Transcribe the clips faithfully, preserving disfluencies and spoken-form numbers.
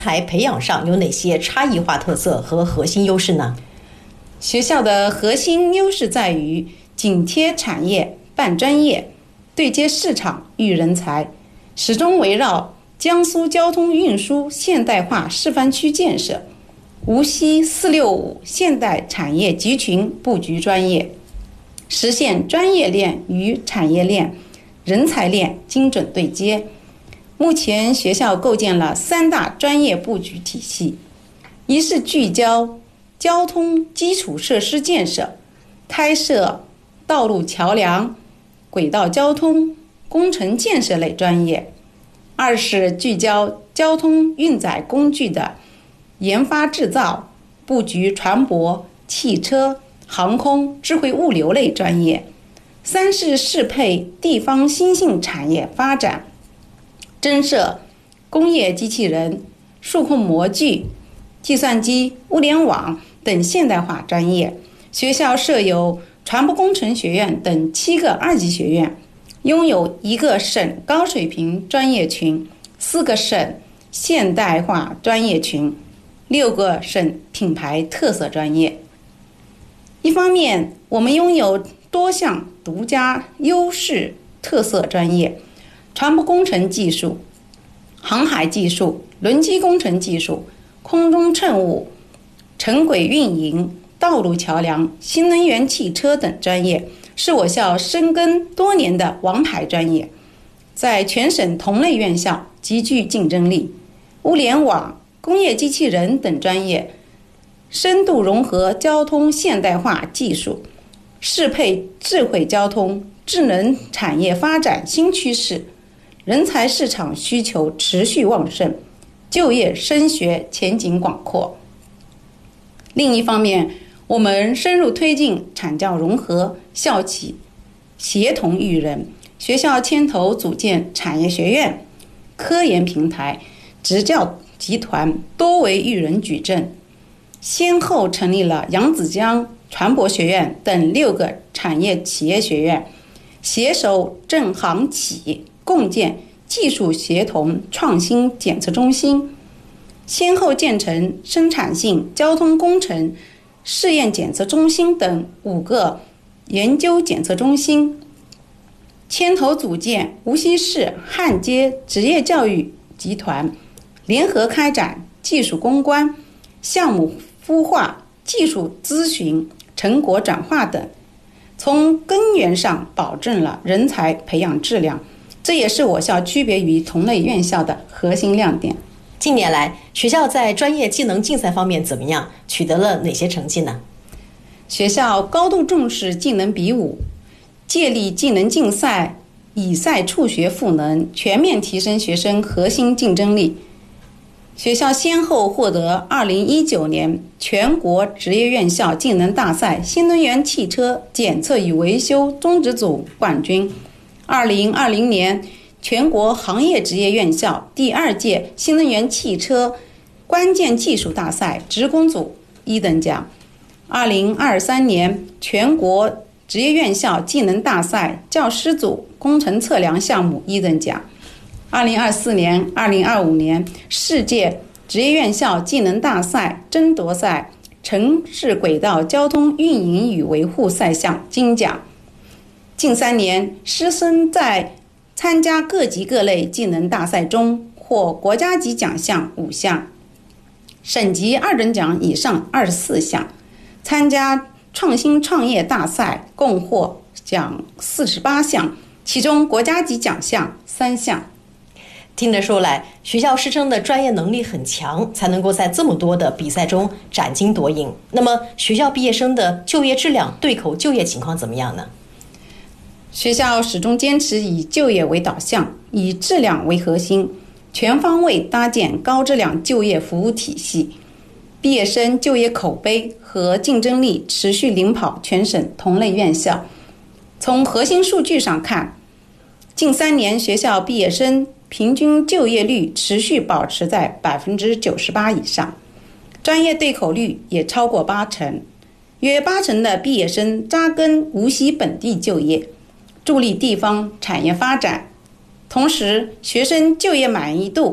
才培养上有哪些差异化特色和核心优势呢？ 学校的核心优势在于紧贴产业、办专业、对接市场、育人才，始终围绕江苏交通运输现代化示范区建设、无锡四六五现代产业集群布局专业，实现专业链与产业链、人才链精准对接。目前学校构建了三大专业布局体系，一是聚焦交通基础设施建设，开设道路桥梁、轨道交通、工程建设类专业；二是聚焦交通运载工具的研发制造，布局船舶、汽车、航空、智慧物流类专业；三是适配地方新兴产业发展，增设工业机器人、数控模具、计算机、物联网等现代化专业。学校设有船舶工程学院等七个二级学院，拥有一个省高水平专业群、四个省现代化专业群、六个省品牌特色专业。一方面，我们拥有多项独家优势特色专业，船舶工程技术、航海技术、轮机工程技术、空中乘务、城轨运营、道路桥梁、新能源汽车等专业，是我校深耕多年的王牌专业，在全省同类院校极具竞争力。物联网、工业机器人等专业深度融合交通现代化技术，适配智慧交通、智能产业发展新趋势，人才市场需求持续旺盛，就业升学前景广阔。另一方面，我们深入推进产教融合、校企协同育人，学校牵头组建产业学院、科研平台、职教集团，多为育人矩阵，先后成立了扬子江船舶学院等六个产业企业学院，携手政航企共建技术协同创新检测中心，先后建成生产性交通工程试验检测中心等五个研究检测中心，牵头组建无锡市焊接职业教育集团，联合开展技术攻关、项目孵化、技术咨询、成果转化等，从根源上保证了人才培养质量，这也是我校区别于同类院校的核心亮点。 近年来，学校在专业技能竞赛方面怎么样？取得了哪些成绩呢？ 学校高度重视技能比武，借力技能竞赛，以赛触学赋能，全面提升学生核心竞争力。学校先后获得二零一九年全国职业院校技能大赛新能源汽车检测与维修中职组冠军，二零二零年全国行业职业院校第二届新能源汽车关键技术大赛职工组一等奖，二零二三年全国职业院校技能大赛教师组工程测量项目一等奖，二零二四年、二零二五年世界职业院校技能大赛争夺赛城市轨道交通运营与维护赛项金奖。近三年，师生在参加各级各类技能大赛中获国家级奖项五项，省级二等奖以上二十四项，参加创新创业大赛共获奖四十八项，其中国家级奖项三项。 听得出来，学校师生的专业能力很强，才能够在这么多的比赛中斩金夺银。那么，学校毕业生的就业质量、对口就业情况怎么样呢？ 学校始终坚持以就业为导向，以质量为核心，全方位搭建高质量就业服务体系。毕业生就业口碑和竞争力持续领跑全省同类院校。从核心数据上看，近三年学校毕业生平均就业率持续保持在百分之九十八以上，专业对口率也超过八成，约八成的毕业生扎根无锡本地就业，助力地方产业发展。同时，学生就业满意度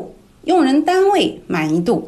用人单位满意度